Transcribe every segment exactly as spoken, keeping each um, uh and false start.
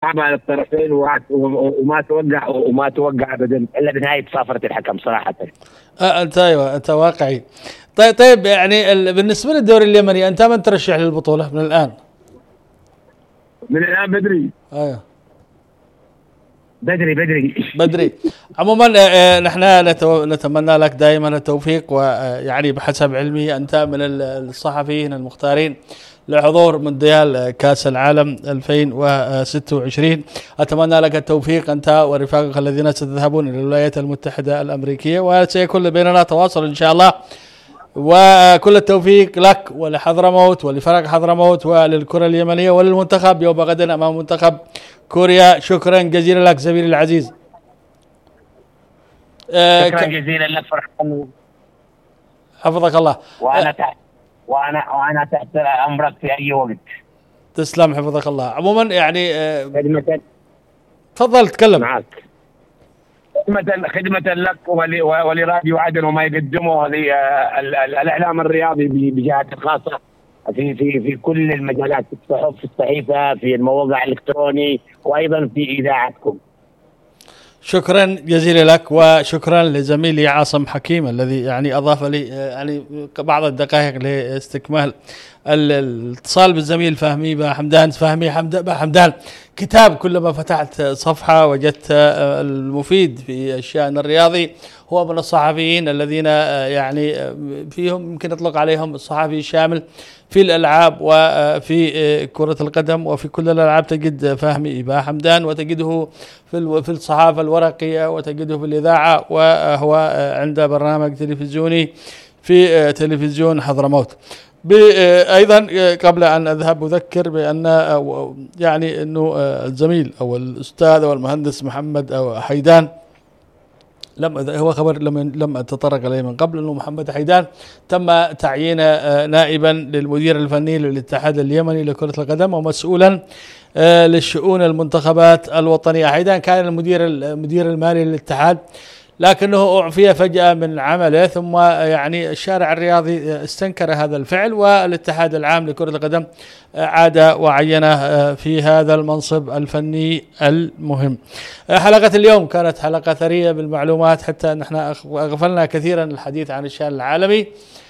على الطرفين وما توقع وما توقع ابدا الا بنهايه صافره الحكم صراحه. آه انت ايوه انت واقعي. طيب طيب يعني بالنسبه للدوري اليمني انت من ترشح للبطوله من الان؟ من الان بدري. ايوه بدري بدري بدري. عموما نحن نتمنى لك دائما التوفيق، ويعني بحسب علمي انت من الصحفيين المختارين لحضور مونديال كاس العالم ألفين وستة وعشرين. اتمنى لك التوفيق انت ورفاقك الذين ستذهبون الى الولايات المتحده الامريكيه، وسيكون بيننا تواصل ان شاء الله. وكل التوفيق لك ولحضرموت ولفرق حضرموت وللكره اليمنيه وللمنتخب يوم غد امام منتخب كوريا. شكرا جزيلا لك زميلي العزيز. شكرا جزيلا لك فرحان. حفظك الله. وانا تحت وانا وانا تحت امرك في اي وقت. تسلم حفظك الله. عموما يعني خدمة تفضل تكلم. معك. خدمة خدمة لك ولراديو عدن وما يقدمه الاعلام الرياضي بجهات خاصه في في في كل المجالات، في الصحف، في الصحيفه، في المواقع الالكتروني، وايضا في اذاعتكم. شكرا جزيلا لك، وشكرا لزميلي عاصم حكيم الذي يعني اضاف لي يعني بعض الدقائق لاستكمال الاتصال بالزميل فهمي بحمدان. فهمي حمدان كتاب كلما فتحت صفحة وجدت المفيد في الشأن الرياضي. هو من الصحفيين الذين يعني فيهم يمكن نطلق عليهم الصحفي الشامل في الألعاب وفي كرة القدم وفي كل الألعاب. تجد فهمي إبا حمدان وتجده في في الصحافة الورقية وتجده في الإذاعة، وهو عنده برنامج تلفزيوني في تلفزيون حضرموت. أيضا قبل أن أذهب أذكر بأن يعني أنه الزميل أو الأستاذ أو المهندس محمد أو حيدان، لم هو خبر لم لم أتطرق إليه من قبل، أنه محمد حيدان تم تعيين نائبا للمدير الفني للاتحاد اليمني لكرة القدم ومسؤولا للشؤون المنتخبات الوطنية. حيدان كان المدير المدير المالي للاتحاد، لكنه أعفي فجأة من عمله، ثم يعني الشارع الرياضي استنكر هذا الفعل، والاتحاد العام لكرة القدم عاد وعينه في هذا المنصب الفني المهم. حلقة اليوم كانت حلقة ثرية بالمعلومات، حتى نحن أغفلنا كثيرا الحديث عن الشأن العالمي.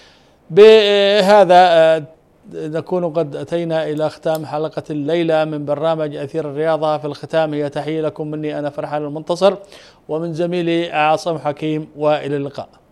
بهذا نكون قد أتينا إلى ختام حلقة الليلة من برنامج أثير الرياضة. في الختام هي تحية لكم مني أنا فرحان المنتصر ومن زميلي عاصم حكيم، وإلى اللقاء.